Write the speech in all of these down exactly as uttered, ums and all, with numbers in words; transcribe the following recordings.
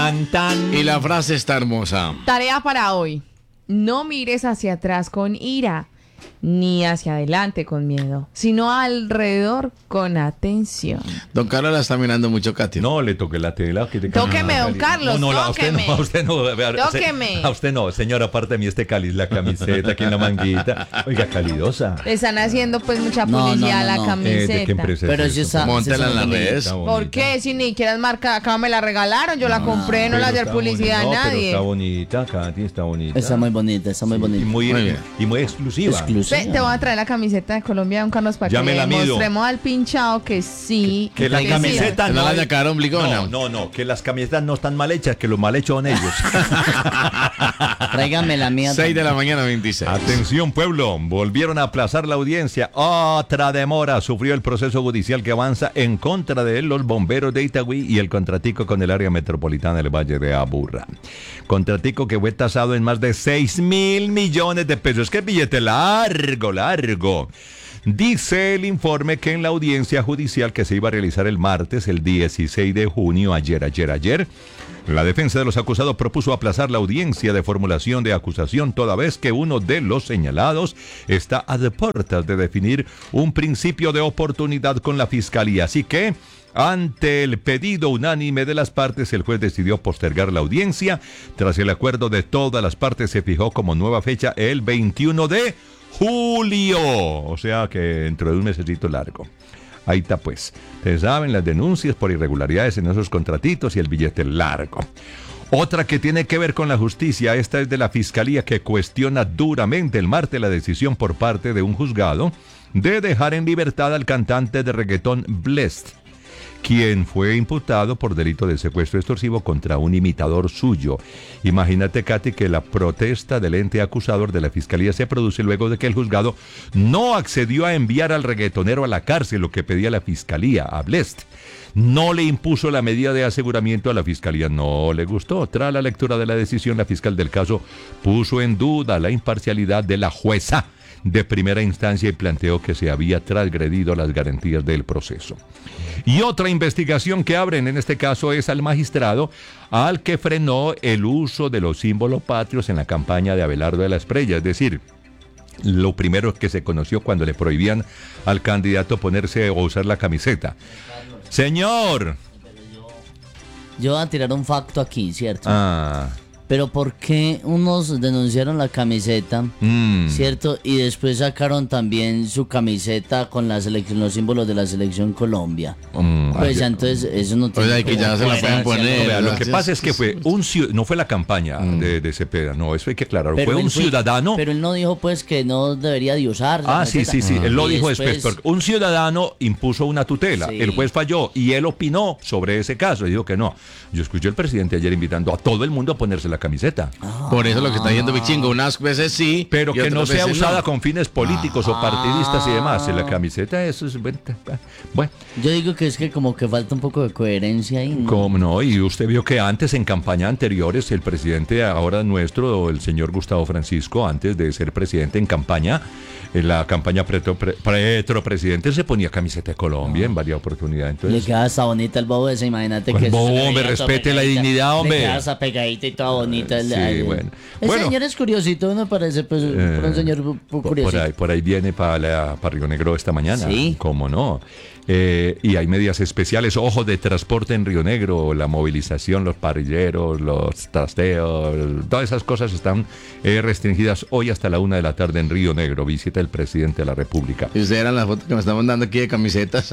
Tan, tan. Y la frase está hermosa. Tarea para hoy. No mires hacia atrás con ira, ni hacia adelante con miedo, sino alrededor con atención. Don Carlos la está mirando mucho, Katy. No, le toqué la tela. Que te Tóqueme, don Carlos, no, no, a usted tóqueme. no, a usted no. Vea, Tóqueme. A usted no, señora, aparte de mí este cáliz, la camiseta aquí en la manguita. Oiga, calidosa. Le están haciendo pues mucha No, publicidad no, a no, la no. Eh, ¿de qué camiseta. empresa es Pero eso? si esa- Móntela en las Está redes. Está bonita. ¿Por qué? Si ni siquiera es marca, acá me la regalaron, yo la compré, no Pero le hacer está publicidad bonita. a No, pero nadie. está bonita, Katy, está bonita. Está muy bonita, está muy Y bonita. muy, Muy bien. y muy exclusiva. Exclusiva. Ve, te voy a traer la camiseta de Colombia, don Carlos, para Ya que me le la mido. mostremos al pinchado que sí. Que la sí. camiseta Que no la hay- haya cara ombligona. No, no, no, que las camisetas no están mal hechas, que los mal hechos son ellos. Tráigame la mía. seis de la mañana, veintiséis. Atención, pueblo, volvieron a aplazar la audiencia. Otra demora sufrió el proceso judicial que avanza en contra de los bomberos de Itagüí y el contratico con el área metropolitana del Valle de Aburrá. Contratico que fue tasado en más de seis mil millones de pesos. Es que billete largo, largo. Dice el informe que en la audiencia judicial que se iba a realizar el martes, el dieciséis de junio, ayer, ayer, ayer, la defensa de los acusados propuso aplazar la audiencia de formulación de acusación toda vez que uno de los señalados está a de puertas de definir un principio de oportunidad con la fiscalía. Así que, ante el pedido unánime de las partes, el juez decidió postergar la audiencia. Tras el acuerdo de todas las partes, se fijó como nueva fecha el veintiuno de julio. O sea que dentro de un mesecito largo. Ahí está pues. Ustedes saben, las denuncias por irregularidades en esos contratitos y el billete largo. Otra que tiene que ver con la justicia, esta es de la Fiscalía, que cuestiona duramente el martes la decisión por parte de un juzgado de dejar en libertad al cantante de reggaetón Blessd, quien fue imputado por delito de secuestro extorsivo contra un imitador suyo. Imagínate, Katy, que la protesta del ente acusador de la Fiscalía se produce luego de que el juzgado no accedió a enviar al reggaetonero a la cárcel, lo que pedía la Fiscalía, a Blessd. No le impuso la medida de aseguramiento, a la Fiscalía no le gustó. Tras la lectura de la decisión, la fiscal del caso puso en duda la imparcialidad de la jueza de primera instancia y planteó que se había transgredido las garantías del proceso. Y otra investigación que abren en este caso es al magistrado al que frenó el uso de los símbolos patrios en la campaña de Abelardo de la Espriella, es decir, lo primero que se conoció cuando le prohibían al candidato ponerse o usar la camiseta. Señor. Yo voy a tirar un facto aquí, ¿cierto? Ah. Pero ¿por qué unos denunciaron la camiseta, Mm. cierto? Y después sacaron también su camiseta con la selección, los símbolos de la selección Colombia. Mm. Pues ya entonces eso no tiene sea, que como ya se la coherencia, pueden poner. ¿no? No, vea, lo que Gracias. pasa es que fue un ciu- no fue la campaña de, de Cepeda, no, eso hay que aclararlo. Pero Fue él un ciudadano. Pero él no dijo pues que no debería de usar la Ah, sí, camiseta. sí, sí, él lo Y dijo después. porque un ciudadano impuso una tutela, Sí. el juez falló y él opinó sobre ese caso y dijo que no. Yo escuché al presidente ayer invitando a todo el mundo a ponerse la camiseta, Por eso lo que está diciendo Vichingo, unas veces sí, pero y que otras no sea veces usada no. con fines políticos o partidistas y demás. En la camiseta, eso es. Bueno, Yo digo que es que como que falta un poco de coherencia ahí, ¿no? ¿cómo no? Y usted vio que antes, en campañas anteriores, el presidente ahora nuestro, el señor Gustavo Francisco, antes de ser presidente en campaña, en la campaña pretro, pre, presidente, se ponía camiseta de Colombia en varias oportunidades. Le Entonces, queda hasta bonita el bobo ese, imagínate ¿Cuál que eso bobo, se le hombre? veía toda Respete la pegadita. dignidad, hombre. Le queda hasta pegadita y toda bonita. el- Sí, el- bueno. El Bueno. señor es curiosito, me parece, pues, Eh, por un señor pu- pu- por, curioso. por ahí, por ahí viene para Río Negro esta mañana. Sí. ¿Cómo no? Eh, y hay medidas especiales, ojo, de transporte en Río Negro, la movilización, los parrilleros, los trasteos, todas esas cosas están eh, restringidas hoy hasta la una de la tarde en Río Negro. Visita el presidente de la República. Y ustedes eran las fotos que me están mandando aquí de camisetas.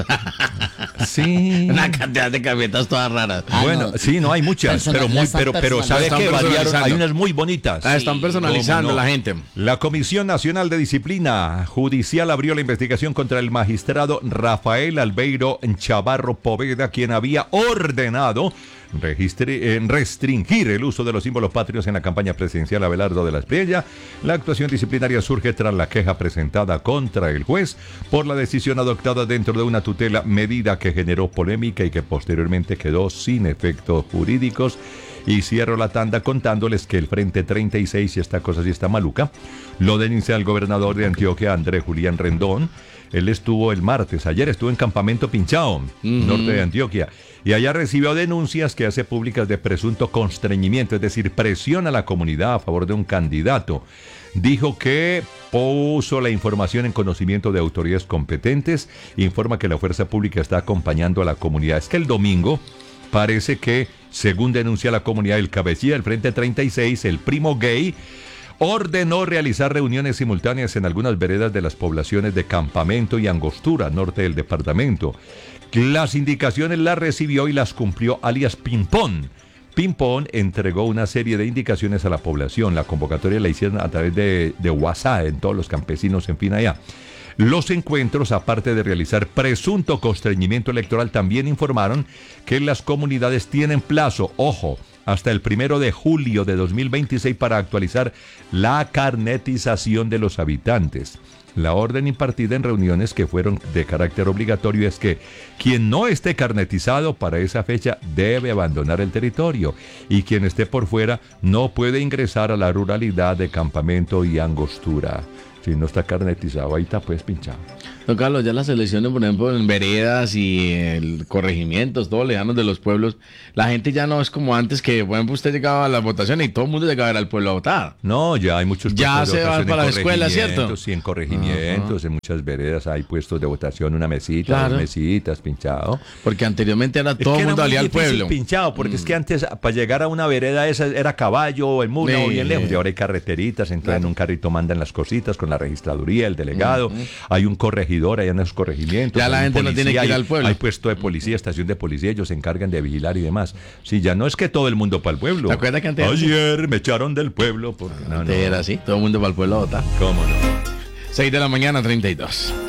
Sí. Una cantidad de camisetas todas raras. Ah, Bueno, no. sí, no hay muchas, Personal- pero la muy, están pero, pero personal- sabe la están que variaron, personalizando. hay unas muy bonitas. Ah, están personalizando ¿Cómo no? la gente. La Comisión Nacional de Disciplina Judicial abrió la investigación contra el magistrado Rafael Albeiro Chavarro Poveda, quien había ordenado registri- eh, restringir el uso de los símbolos patrios en la campaña presidencial Abelardo de la Espriella. La actuación disciplinaria surge tras la queja presentada contra el juez por la decisión adoptada dentro de una tutela, medida que generó polémica y que posteriormente quedó sin efectos jurídicos. Y cierro la tanda contándoles que el Frente treinta y seis, y esta cosa sí está maluca, lo denuncia el gobernador de Antioquia, Andrés Julián Rendón. Él estuvo el martes, ayer estuvo en Campamento Pinchao, uh-huh. norte de Antioquia, y allá recibió denuncias que hace públicas de presunto constreñimiento, es decir, presión a la comunidad a favor de un candidato. Dijo que puso la información en conocimiento de autoridades competentes, informa que la fuerza pública está acompañando a la comunidad. Es que el domingo parece que, según denuncia la comunidad, el cabecilla del Frente treinta y seis, el primo gay, ordenó realizar reuniones simultáneas en algunas veredas de las poblaciones de Campamento y Angostura, norte del departamento. Las indicaciones las recibió y las cumplió alias Pimpón. Pimpón entregó una serie de indicaciones a la población. La convocatoria la hicieron a través de, de WhatsApp en todos los campesinos, en fin, allá. Los encuentros, aparte de realizar presunto constreñimiento electoral, también informaron que las comunidades tienen plazo, ojo, hasta el primero de julio de dos mil veintiséis para actualizar la carnetización de los habitantes. La orden impartida en reuniones que fueron de carácter obligatorio es que quien no esté carnetizado para esa fecha debe abandonar el territorio y quien esté por fuera no puede ingresar a la ruralidad de Campamento y Angostura. Si no está carnetizado, ahí está pues pinchado. Don Carlos, ya las elecciones, por ejemplo, en veredas y el corregimientos, todos lejanos de los pueblos, la gente ya no es como antes que, por ejemplo, usted llegaba a las votaciones y todo el mundo llegaba a ver al pueblo a votar. No, ya hay muchos ya puestos de se va votación para en la escuela, ¿cierto? Sí, en corregimientos, uh-huh. en muchas veredas hay puestos de votación, una mesita, claro. dos mesitas, pinchado. Porque anteriormente era todo el mundo salía al pueblo. Pinchado, porque mm. es que antes para llegar a una vereda esa era caballo o en mula o bien lejos, y ahora hay carreteritas, entonces claro. en un carrito mandan las cositas con la registraduría, el delegado, uh-huh. hay un corregidor, hay unos corregimientos. Ya la gente policía, no tiene que ir al pueblo. Hay, hay puesto de policía, estación de policía, ellos se encargan de vigilar y demás. Sí, ya no es que todo el mundo para el pueblo. ¿Te acuerdas que antes ayer me echaron del pueblo? Porque no, no. Era así, todo el mundo para el pueblo a votar. ¿Cómo no? seis de la mañana, treinta y dos.